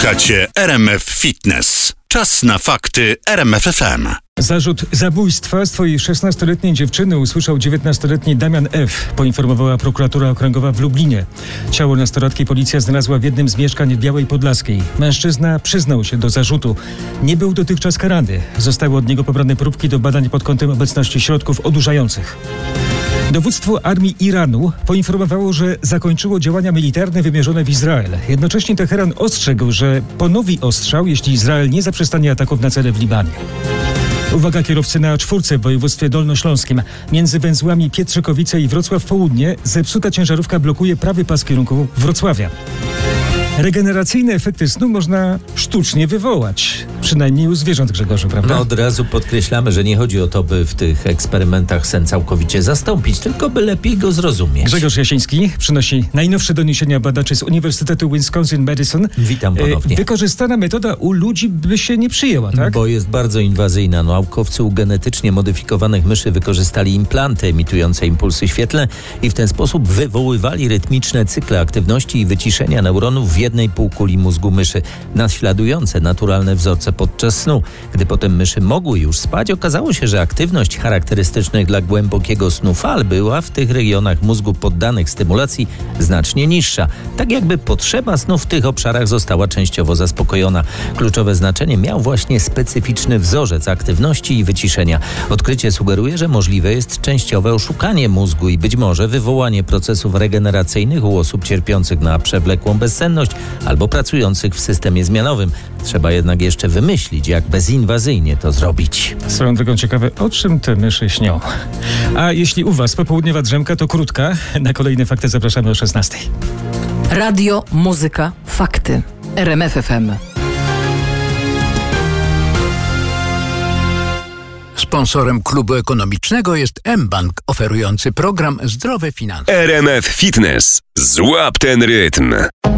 Słuchacie RMF Fitness. Czas na fakty RMF FM. Zarzut zabójstwa swojej 16-letniej dziewczyny usłyszał 19-letni Damian F., poinformowała prokuratura okręgowa w Lublinie. Ciało nastolatki policja znalazła w jednym z mieszkań w Białej Podlaskiej. Mężczyzna przyznał się do zarzutu. Nie był dotychczas karany. Zostały od niego pobrane próbki do badań pod kątem obecności środków odurzających. Dowództwo armii Iranu poinformowało, że zakończyło działania militarne wymierzone w Izrael. Jednocześnie Teheran ostrzegł, że ponowi ostrzał, jeśli Izrael nie zaprzestanie ataków na cele w Libanie. Uwaga kierowcy na A4 w województwie dolnośląskim. Między węzłami Pietrzykowice i Wrocław Południe zepsuta ciężarówka blokuje prawy pas w kierunku Wrocławia. Regeneracyjne efekty snu można sztucznie wywołać. Przynajmniej u zwierząt, Grzegorzu, prawda? No od razu podkreślamy, że nie chodzi o to, by w tych eksperymentach sen całkowicie zastąpić, tylko by lepiej go zrozumieć. Grzegorz Jasiński przynosi najnowsze doniesienia badaczy z Uniwersytetu Wisconsin-Madison. Witam ponownie. Wykorzystana metoda u ludzi by się nie przyjęła, tak? Bo jest bardzo inwazyjna. Naukowcy u genetycznie modyfikowanych myszy wykorzystali implanty emitujące impulsy świetlne i w ten sposób wywoływali rytmiczne cykle aktywności i wyciszenia neuronów w jednej półkuli mózgu myszy, naśladujące naturalne wzorce podczas snu. Gdy potem myszy mogły już spać, okazało się, że aktywność charakterystycznych dla głębokiego snu fal była w tych regionach mózgu poddanych stymulacji znacznie niższa. Tak jakby potrzeba snu w tych obszarach została częściowo zaspokojona. Kluczowe znaczenie miał właśnie specyficzny wzorzec aktywności i wyciszenia. Odkrycie sugeruje, że możliwe jest częściowe oszukanie mózgu i być może wywołanie procesów regeneracyjnych u osób cierpiących na przewlekłą bezsenność albo pracujących w systemie zmianowym. Trzeba jednak jeszcze wymyślić, jak bezinwazyjnie to zrobić. Swoją drogą ciekawe, o czym te myszy śnią. A jeśli u was popołudniowa drzemka, to krótka. Na kolejne fakty zapraszamy o 16:00. Radio, muzyka, fakty. RMF FM. Sponsorem klubu ekonomicznego jest mBank, oferujący program Zdrowe Finanse. RMF Fitness. Złap ten rytm.